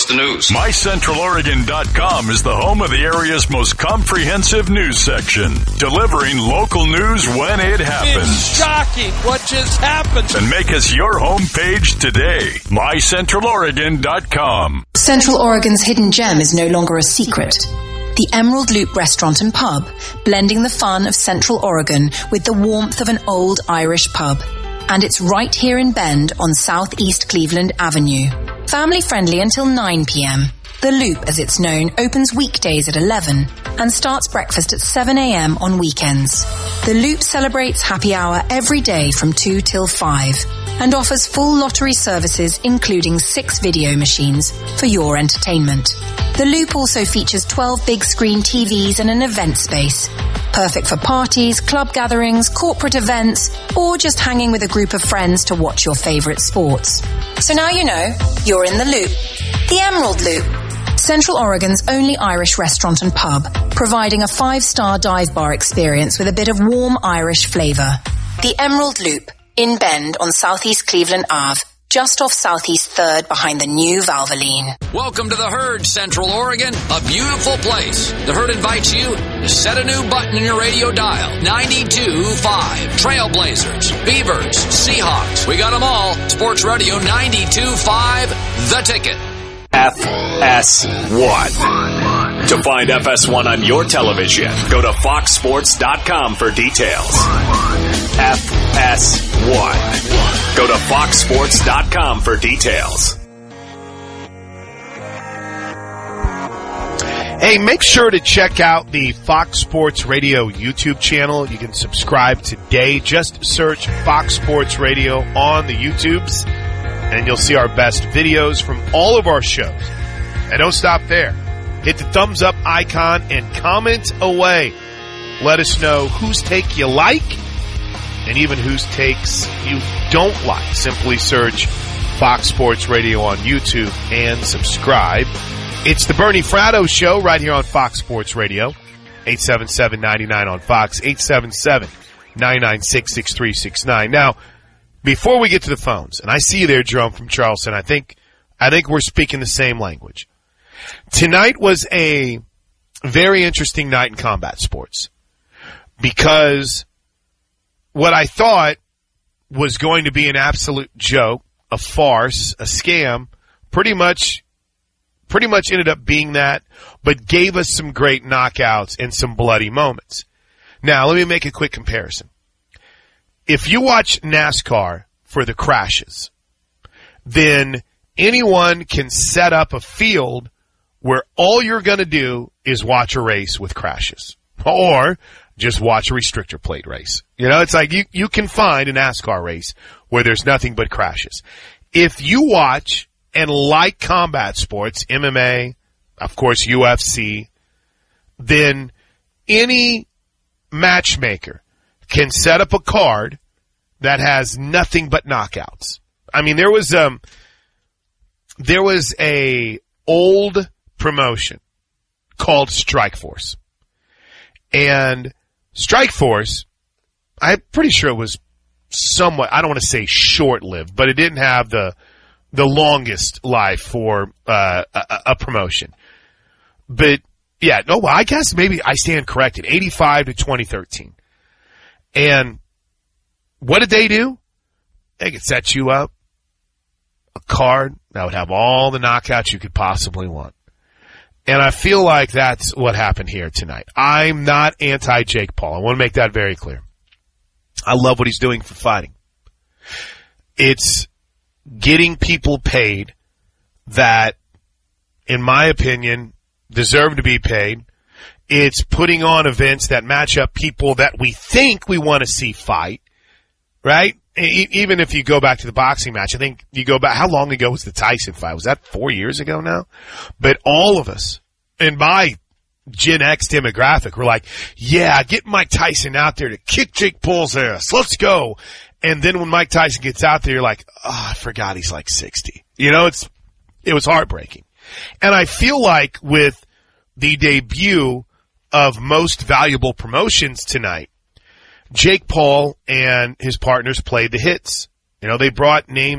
What's the news? MyCentralOregon.com is the home of the area's most comprehensive news section, delivering local news when it happens. It's shocking what just happened. And make us your homepage today. MyCentralOregon.com. Central Oregon's hidden gem is no longer a secret. The Emerald Loop Restaurant and Pub, blending the fun of Central Oregon with the warmth of an old Irish pub. And it's right here in Bend on Southeast Cleveland Avenue. Family friendly until 9 p.m. The Loop, as it's known, opens weekdays at 11 and starts breakfast at 7 a.m. on weekends. The Loop celebrates happy hour every day from 2 till 5 and offers full lottery services, including 6 video machines for your entertainment. The Loop also features 12 big screen TVs and an event space. Perfect for parties, club gatherings, corporate events, or just hanging with a group of friends to watch your favorite sports. So now you know, you're in the Loop. The Emerald Loop. Central Oregon's only Irish restaurant and pub, providing a 5-star dive bar experience with a bit of warm Irish flavor. The Emerald Loop, in Bend on Southeast Cleveland Ave, just off Southeast 3rd behind the new Valvoline. Welcome to the Herd, Central Oregon, a beautiful place. The Herd invites you to set a new button in your radio dial. 92.5. Trailblazers, Beavers, Seahawks. We got them all. Sports Radio 92.5, The Ticket. FS1. To find FS1 on your television, go to foxsports.com for details. FS1. Go to foxsports.com for details. Hey, make sure to check out the Fox Sports Radio YouTube channel. You can subscribe today. Just search Fox Sports Radio on the YouTubes, and you'll see our best videos from all of our shows. And don't stop there. Hit the thumbs up icon and comment away. Let us know whose take you like and even whose takes you don't like. Simply search Fox Sports Radio on YouTube and subscribe. It's the Bernie Fratto Show right here on Fox Sports Radio. 877-99 on Fox, 877-996-6369. Now, before we get to the phones, and I see you there, Jerome from Charleston, I think we're speaking the same language. Tonight was a very interesting night in combat sports because what I thought was going to be an absolute joke, a farce, a scam, pretty much ended up being that, but gave us some great knockouts and some bloody moments. Now, let me make a quick comparison. If you watch NASCAR for the crashes, then anyone can set up a field where all you're going to do is watch a race with crashes or just watch a restrictor plate race. You know, it's like you can find a NASCAR race where there's nothing but crashes. If you watch and like combat sports, MMA, of course UFC, then any matchmaker can set up a card that has nothing but knockouts. I mean, there was a old promotion called Strikeforce. And Strikeforce, I'm pretty sure it was somewhat, I don't want to say short-lived, but it didn't have the longest life for a promotion. But, yeah, no, I guess maybe I stand corrected, 85 to 2013. And what did they do? They could set you up a card that would have all the knockouts you could possibly want. And I feel like that's what happened here tonight. I'm not anti-Jake Paul. I want to make that very clear. I love what he's doing for fighting. It's getting people paid that, in my opinion, deserve to be paid. It's putting on events that match up people that we think we want to see fight, right? Even if you go back to the boxing match, I think you go back, how long ago was the Tyson fight? Was that 4 years ago now? But all of us in my Gen X demographic were like, yeah, get Mike Tyson out there to kick Jake Paul's ass. Let's go. And then when Mike Tyson gets out there, you're like, oh, I forgot he's like 60. You know, it was heartbreaking. And I feel like with the debut of Most Valuable Promotions tonight, Jake Paul and his partners played the hits. You know, they brought names